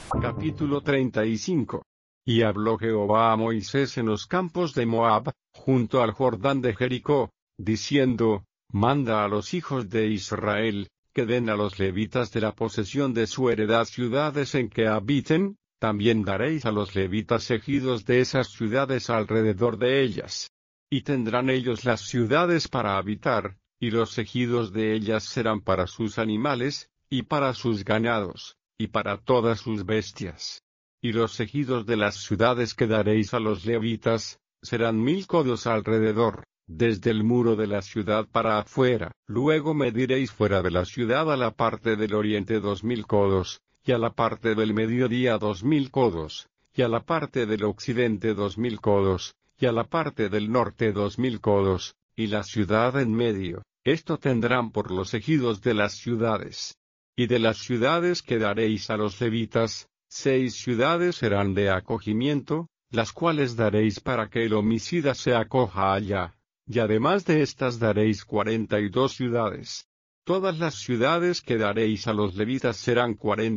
Capítulo 35. Y habló Jehová a Moisés en los campos de Moab, junto al Jordán de Jericó, diciendo: Manda a los hijos de Israel, que den a los levitas de la posesión de su heredad ciudades en que habiten, también daréis a los levitas ejidos de esas ciudades alrededor de ellas. Y tendrán ellos las ciudades para habitar, y los ejidos de ellas serán para sus animales, y para sus ganados, y para todas sus bestias. Y los ejidos de las ciudades que daréis a los levitas, serán 1000 codos alrededor, desde el muro de la ciudad para afuera. Luego mediréis fuera de la ciudad a la parte del oriente 2000 codos, y a la parte del mediodía 2000 codos, y a la parte del occidente 2000 codos, y a la parte del norte 2000 codos, y la ciudad en medio. Esto tendrán por los ejidos de las ciudades. Y de las ciudades que daréis a los levitas, 6 ciudades serán de acogimiento, las cuales daréis para que el homicida se acoja allá. Y además de estas daréis 42 ciudades. Todas las ciudades que daréis a los levitas serán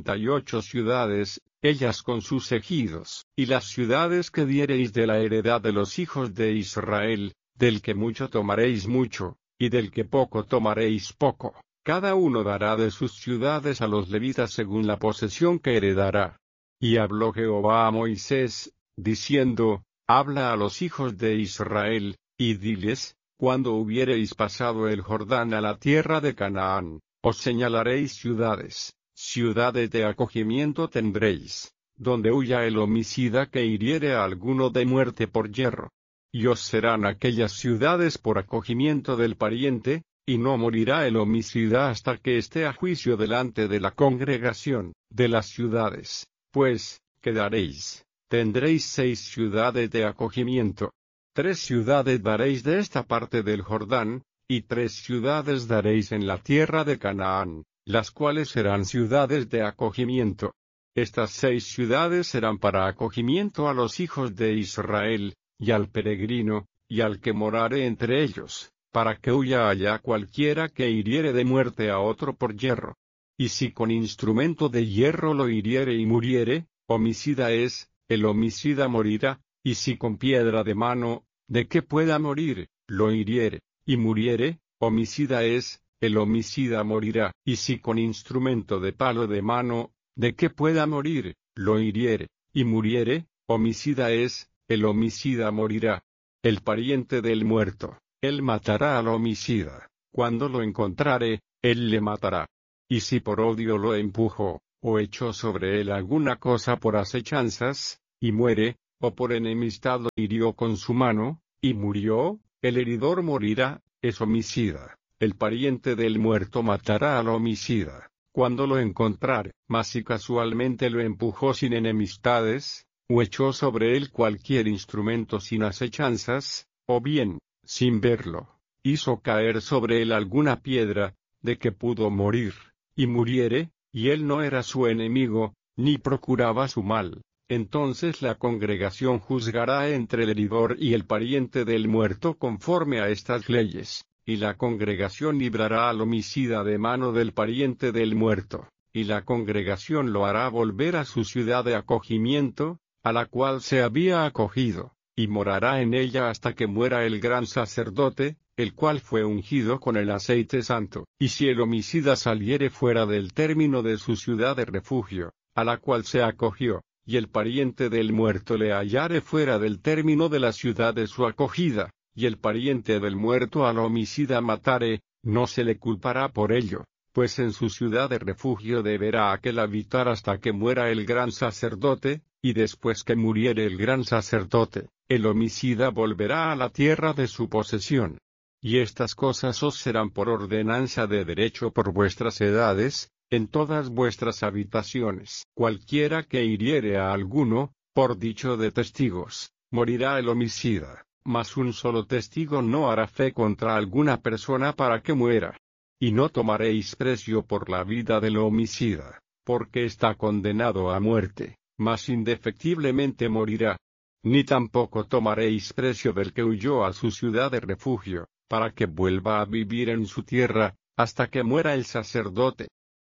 48 ciudades, ellas con sus ejidos. Y las ciudades que diereis de la heredad de los hijos de Israel, del que mucho tomaréis mucho, y del que poco tomaréis poco. Cada uno dará de sus ciudades a los levitas según la posesión que heredará. Y habló Jehová a Moisés, diciendo: Habla a los hijos de Israel, y diles: Cuando hubiereis pasado el Jordán a la tierra de Canaán, os señalaréis ciudades, ciudades de acogimiento tendréis, donde huya el homicida que hiriere a alguno de muerte por yerro. Y os serán aquellas ciudades por acogimiento del pariente, y no morirá el homicida hasta que esté a juicio delante de la congregación de las ciudades. Pues, quedaréis, tendréis 6 ciudades de acogimiento. 3 ciudades daréis de esta parte del Jordán, y 3 ciudades daréis en la tierra de Canaán, las cuales serán ciudades de acogimiento. Estas 6 ciudades serán para acogimiento a los hijos de Israel, y al peregrino, y al que morare entre ellos, para que huya allá cualquiera que hiriere de muerte a otro por yerro. Y si con instrumento de hierro lo hiriere y muriere, homicida es, el homicida morirá. Y si con piedra de mano, de que pueda morir, lo hiriere, y muriere, homicida es, el homicida morirá. Y si con instrumento de palo de mano, de que pueda morir, lo hiriere, y muriere, homicida es, el homicida morirá. El pariente del muerto, él matará al homicida. Cuando lo encontrare, él le matará. Y si por odio lo empujó, o echó sobre él alguna cosa por asechanzas, y muere, o por enemistad lo hirió con su mano, y murió, el heridor morirá, es homicida. El pariente del muerto matará al homicida, cuando lo encontrare. Mas si casualmente lo empujó sin enemistades, o echó sobre él cualquier instrumento sin asechanzas, o bien, sin verlo, hizo caer sobre él alguna piedra, de que pudo morir, y muriere, y él no era su enemigo, ni procuraba su mal, entonces la congregación juzgará entre el heridor y el pariente del muerto conforme a estas leyes, y la congregación librará al homicida de mano del pariente del muerto, y la congregación lo hará volver a su ciudad de acogimiento, a la cual se había acogido, y morará en ella hasta que muera el gran sacerdote, el cual fue ungido con el aceite santo. Y si el homicida saliere fuera del término de su ciudad de refugio, a la cual se acogió, y el pariente del muerto le hallare fuera del término de la ciudad de su acogida, y el pariente del muerto al homicida matare, no se le culpará por ello, pues en su ciudad de refugio deberá aquel habitar hasta que muera el gran sacerdote, y después que muriere el gran sacerdote, el homicida volverá a la tierra de su posesión. Y estas cosas os serán por ordenanza de derecho por vuestras edades, en todas vuestras habitaciones. Cualquiera que hiriere a alguno, por dicho de testigos, morirá el homicida, mas un solo testigo no hará fe contra alguna persona para que muera. Y no tomaréis precio por la vida del homicida, porque está condenado a muerte, mas indefectiblemente morirá. Ni tampoco tomaréis precio del que huyó a su ciudad de refugio, para que vuelva a vivir en su tierra, hasta que muera el sacerdote.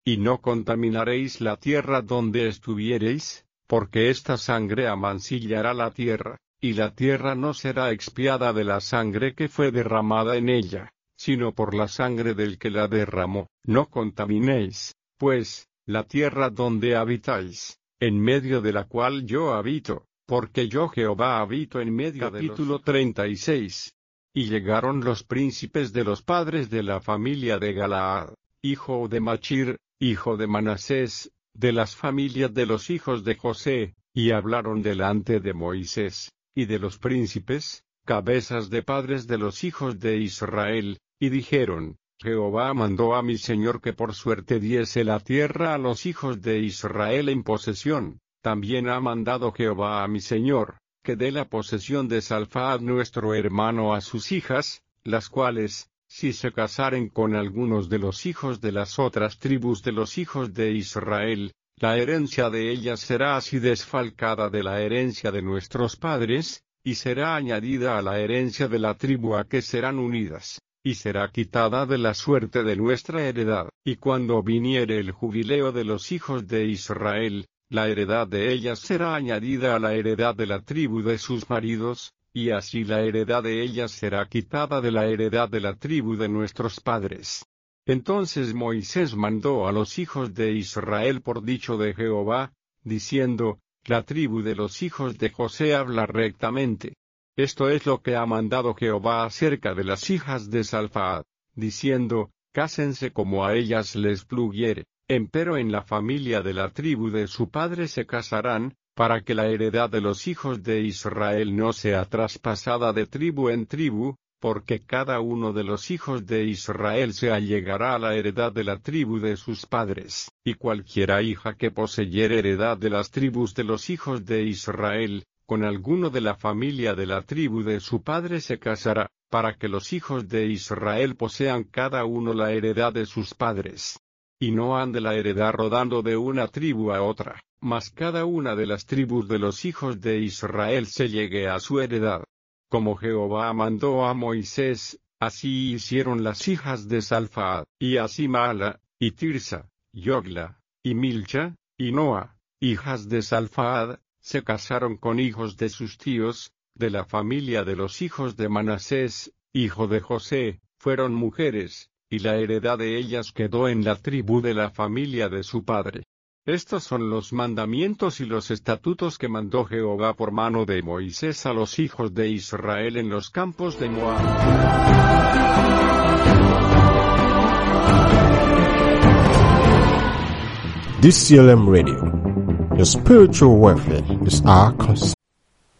y no contaminaréis la tierra donde estuviereis, porque esta sangre amancillará la tierra, y la tierra no será expiada de la sangre que fue derramada en ella, sino por la sangre del que la derramó. No contaminéis, pues, la tierra donde habitáis, en medio de la cual yo habito, porque yo Jehová habito en medio de los... Capítulo 36. Y llegaron los príncipes de los padres de la familia de Galaad, hijo de Machir, hijo de Manasés, de las familias de los hijos de José, y hablaron delante de Moisés, y de los príncipes, cabezas de padres de los hijos de Israel, y dijeron: Jehová mandó a mi señor que por suerte diese la tierra a los hijos de Israel en posesión. También ha mandado Jehová a mi señor, que dé la posesión de Salfaad nuestro hermano a sus hijas, las cuales, si se casaren con algunos de los hijos de las otras tribus de los hijos de Israel, la herencia de ellas será así desfalcada de la herencia de nuestros padres, y será añadida a la herencia de la tribu a que serán unidas, y será quitada de la suerte de nuestra heredad. Y cuando viniere el jubileo de los hijos de Israel, la heredad de ellas será añadida a la heredad de la tribu de sus maridos, y así la heredad de ellas será quitada de la heredad de la tribu de nuestros padres. Entonces Moisés mandó a los hijos de Israel por dicho de Jehová, diciendo: La tribu de los hijos de José habla rectamente. Esto es lo que ha mandado Jehová acerca de las hijas de Salfaad, diciendo: Cásense como a ellas les pluguiere. Empero en la familia de la tribu de su padre se casarán, para que la heredad de los hijos de Israel no sea traspasada de tribu en tribu, porque cada uno de los hijos de Israel se allegará a la heredad de la tribu de sus padres. Y cualquiera hija que poseyere heredad de las tribus de los hijos de Israel, con alguno de la familia de la tribu de su padre se casará, para que los hijos de Israel posean cada uno la heredad de sus padres. Y no ande la heredad rodando de una tribu a otra, mas cada una de las tribus de los hijos de Israel se llegue a su heredad. Como Jehová mandó a Moisés, así hicieron las hijas de Salfaad, y así Mala, y Tirsa, Yogla, y Milcha, y Noa, hijas de Salfaad, se casaron con hijos de sus tíos, de la familia de los hijos de Manasés, hijo de José, fueron mujeres, y la heredad de ellas quedó en la tribu de la familia de su padre. Estos son los mandamientos y los estatutos que mandó Jehová por mano de Moisés a los hijos de Israel en los campos de Moab. DCLM Radio. Your spiritual welfare is our concern.